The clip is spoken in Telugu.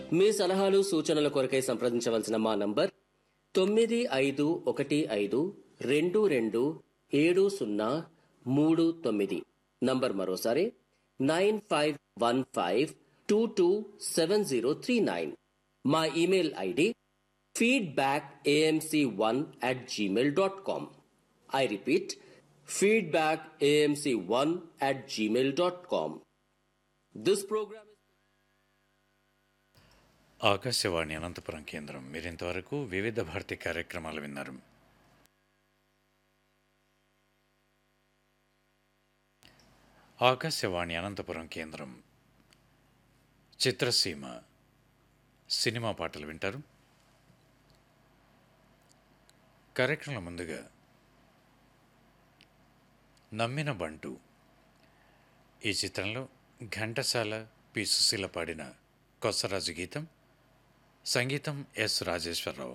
మీ సలహాలు సూచనల కొరకై సంప్రదించవలసిన మా నంబర్ 9515227039. నంబర్ మరోసారి 9515227039. మా email ID feedbackamc1@gmail.com. I repeat, feedbackamc1@gmail.com. This program is Akashvani Anantapuram కేంద్రం. మీరింతవరకు వివిధ భారతి కార్యక్రమాలు విన్నారు. ఆకాశవాణి అనంతపురం కేంద్రం. చిత్రసీమ సినిమా పాటలు వింటారు. కార్యక్రమం ముందుగా నమ్మిన బంటు ఈ చిత్రంలో ఘంటసాల పి. సుశీల పాడిన కొసరాజు గీతం, సంగీతం ఎస్. రాజేశ్వరరావు.